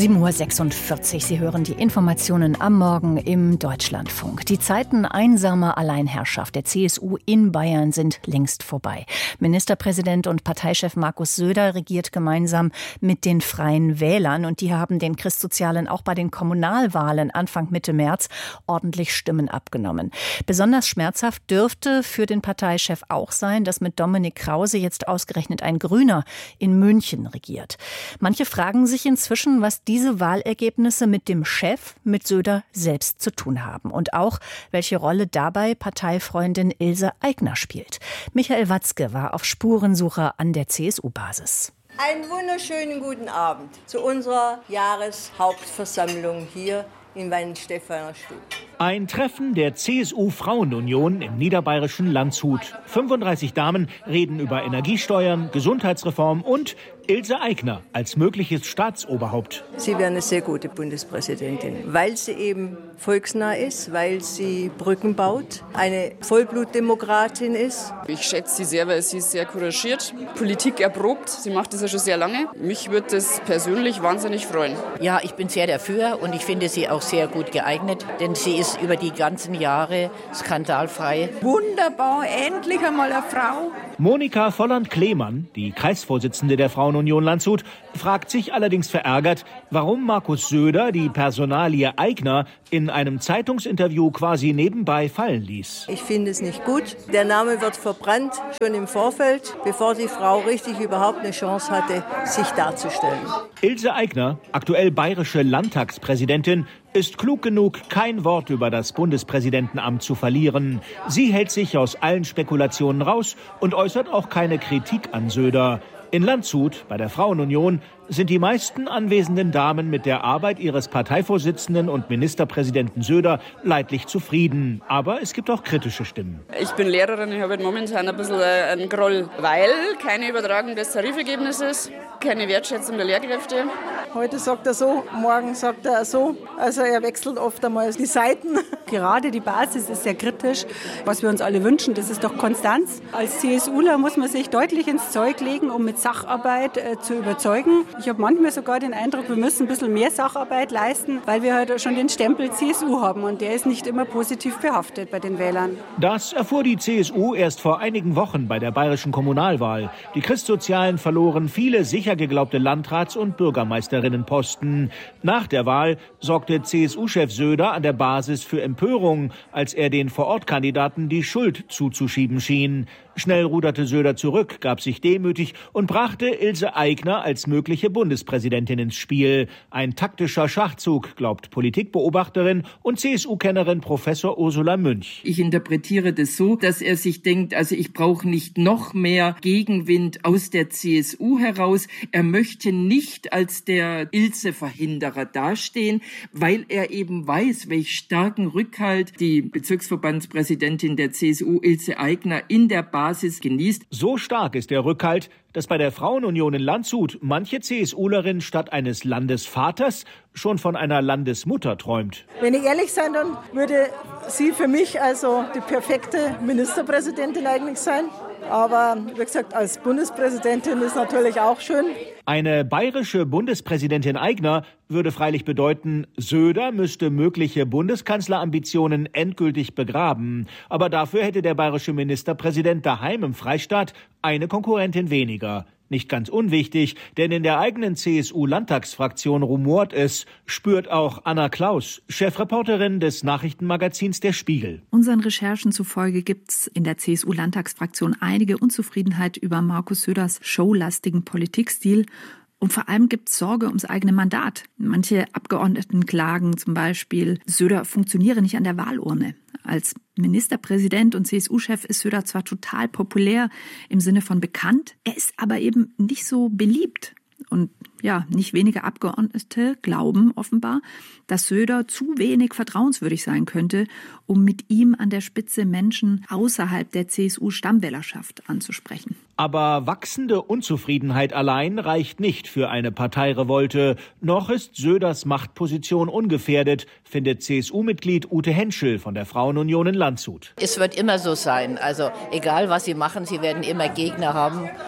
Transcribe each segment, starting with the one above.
7:46 Uhr. Sie hören die Informationen am Morgen im Deutschlandfunk. Die Zeiten einsamer Alleinherrschaft der CSU in Bayern sind längst vorbei. Ministerpräsident und Parteichef Markus Söder regiert gemeinsam mit den Freien Wählern. Und die haben den Christsozialen auch bei den Kommunalwahlen Anfang Mitte März ordentlich Stimmen abgenommen. Besonders schmerzhaft dürfte für den Parteichef auch sein, dass mit Dominik Krause jetzt ausgerechnet ein Grüner in München regiert. Manche fragen sich inzwischen, was diese Wahlergebnisse mit dem Chef, mit Söder selbst zu tun haben. Und auch, welche Rolle dabei Parteifreundin Ilse Aigner spielt. Michael Watzke war auf Spurensuche an der CSU-Basis. Einen wunderschönen guten Abend zu unserer Jahreshauptversammlung hier in Weihenstephaner Stube. Ein Treffen der CSU-Frauenunion im niederbayerischen Landshut. 35 Damen reden über Energiesteuern, Gesundheitsreform und Ilse Aigner als mögliches Staatsoberhaupt. Sie wäre eine sehr gute Bundespräsidentin, weil sie eben volksnah ist, weil sie Brücken baut, eine Vollblutdemokratin ist. Ich schätze sie sehr, weil sie ist sehr couragiert, Politik erprobt. Sie macht das ja schon sehr lange. Mich würde das persönlich wahnsinnig freuen. Ja, ich bin sehr dafür und ich finde sie auch sehr gut geeignet, denn sie ist über die ganzen Jahre skandalfrei. Wunderbar, endlich einmal eine Frau. Monika Volland-Klemann, die Kreisvorsitzende der Frauenunion Landshut, fragt sich allerdings verärgert, warum Markus Söder die Personalie Aigner in einem Zeitungsinterview quasi nebenbei fallen ließ. Ich finde es nicht gut. Der Name wird verbrannt, schon im Vorfeld, bevor die Frau richtig überhaupt eine Chance hatte, sich darzustellen. Ilse Aigner, aktuell bayerische Landtagspräsidentin, ist klug genug, kein Wort über das Bundespräsidentenamt zu verlieren. Sie hält sich aus allen Spekulationen raus und äußert auch keine Kritik an Söder. In Landshut, bei der Frauenunion, sind die meisten anwesenden Damen mit der Arbeit ihres Parteivorsitzenden und Ministerpräsidenten Söder leidlich zufrieden. Aber es gibt auch kritische Stimmen. Ich bin Lehrerin, ich habe momentan ein bisschen einen Groll, weil keine Übertragung des Tarifergebnisses, keine Wertschätzung der Lehrkräfte. Heute sagt er so, morgen sagt er so. Also er wechselt oft einmal die Seiten. Gerade die Basis ist sehr kritisch. Was wir uns alle wünschen, das ist doch Konstanz. Als CSUler muss man sich deutlich ins Zeug legen, um mit Sacharbeit zu überzeugen. Ich habe manchmal sogar den Eindruck, wir müssen ein bisschen mehr Sacharbeit leisten, weil wir halt schon den Stempel CSU haben und der ist nicht immer positiv behaftet bei den Wählern. Das erfuhr die CSU erst vor einigen Wochen bei der bayerischen Kommunalwahl. Die Christsozialen verloren viele sicher geglaubte Landrats- und Bürgermeisterinnenposten. Nach der Wahl sorgte CSU-Chef Söder an der Basis für Empörung, als er den Vorortkandidaten die Schuld zuzuschieben schien. Schnell ruderte Söder zurück, gab sich demütig und brachte Ilse Aigner als mögliche Bundespräsidentin ins Spiel. Ein taktischer Schachzug, glaubt Politikbeobachterin und CSU-Kennerin Professor Ursula Münch. Ich interpretiere das so, dass er sich denkt, also ich brauche nicht noch mehr Gegenwind aus der CSU heraus. Er möchte nicht als der Ilse-Verhinderer dastehen, weil er eben weiß, welch starken Rückhalt die Bezirksverbandspräsidentin der CSU, Ilse Aigner, in der Basis genießt. So stark ist der Rückhalt, dass bei der Frauenunion in Landshut manche CSUlerin statt eines Landesvaters schon von einer Landesmutter träumt. Wenn ich ehrlich sein, dann würde sie für mich also die perfekte Ministerpräsidentin eigentlich sein. Aber wie gesagt, als Bundespräsidentin ist natürlich auch schön. Eine bayerische Bundespräsidentin Aigner würde freilich bedeuten, Söder müsste mögliche Bundeskanzlerambitionen endgültig begraben. Aber dafür hätte der bayerische Ministerpräsident daheim im Freistaat eine Konkurrentin weniger. Nicht ganz unwichtig, denn in der eigenen CSU-Landtagsfraktion rumort es, spürt auch Anna Klaus, Chefreporterin des Nachrichtenmagazins Der Spiegel. Unseren Recherchen zufolge gibt es in der CSU-Landtagsfraktion einige Unzufriedenheit über Markus Söders showlastigen Politikstil. Und vor allem gibt es Sorge ums eigene Mandat. Manche Abgeordneten klagen zum Beispiel, Söder funktioniere nicht an der Wahlurne. Als Ministerpräsident und CSU-Chef ist Söder zwar total populär im Sinne von bekannt, er ist aber eben nicht so beliebt. Und ja, nicht wenige Abgeordnete glauben offenbar, dass Söder zu wenig vertrauenswürdig sein könnte, um mit ihm an der Spitze Menschen außerhalb der CSU-Stammwählerschaft anzusprechen. Aber wachsende Unzufriedenheit allein reicht nicht für eine Parteirevolte. Noch ist Söders Machtposition ungefährdet, findet CSU-Mitglied Ute Henschel von der Frauenunion in Landshut. Es wird immer so sein. Also egal, was sie machen, sie werden immer Gegner haben.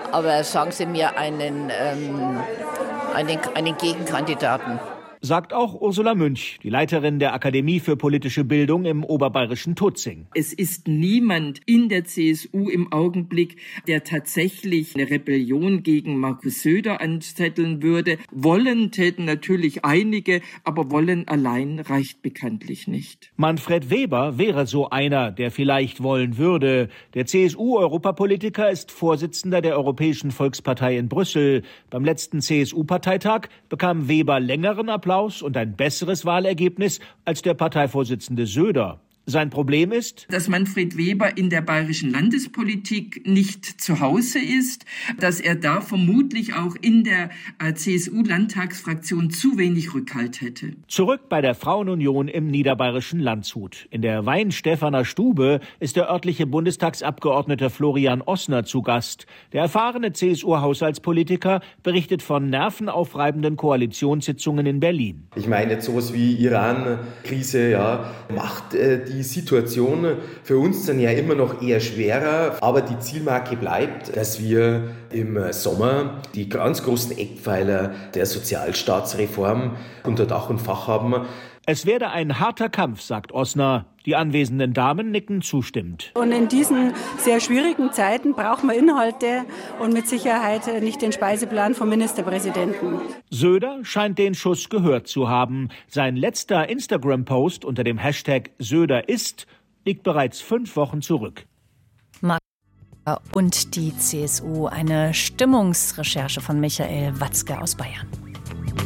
Aber sagen Sie mir einen Gegenkandidaten. Sagt auch Ursula Münch, die Leiterin der Akademie für politische Bildung im oberbayerischen Tutzing. Es ist niemand in der CSU im Augenblick, der tatsächlich eine Rebellion gegen Markus Söder anzetteln würde. Wollen täten natürlich einige, aber wollen allein reicht bekanntlich nicht. Manfred Weber wäre so einer, der vielleicht wollen würde. Der CSU-Europapolitiker ist Vorsitzender der Europäischen Volkspartei in Brüssel. Beim letzten CSU-Parteitag bekam Weber längeren Applaus und ein besseres Wahlergebnis als der Parteivorsitzende Söder. Sein Problem ist, dass Manfred Weber in der bayerischen Landespolitik nicht zu Hause ist, dass er da vermutlich auch in der CSU-Landtagsfraktion zu wenig Rückhalt hätte. Zurück bei der Frauenunion im niederbayerischen Landshut. In der Weinstephaner Stube ist der örtliche Bundestagsabgeordnete Florian Ossner zu Gast. Der erfahrene CSU-Haushaltspolitiker berichtet von nervenaufreibenden Koalitionssitzungen in Berlin. Ich meine, jetzt sowas wie Iran-Krise, macht die Situation für uns dann ja immer noch eher schwerer, aber die Zielmarke bleibt, dass wir im Sommer die ganz großen Eckpfeiler der Sozialstaatsreform unter Dach und Fach haben. Es werde ein harter Kampf, sagt Ossner. Die anwesenden Damen nicken zustimmend. Und in diesen sehr schwierigen Zeiten braucht man Inhalte und mit Sicherheit nicht den Speiseplan vom Ministerpräsidenten. Söder scheint den Schuss gehört zu haben. Sein letzter Instagram-Post unter dem Hashtag Söder ist liegt bereits 5 Wochen zurück. Und die CSU, eine Stimmungsrecherche von Michael Watzke aus Bayern.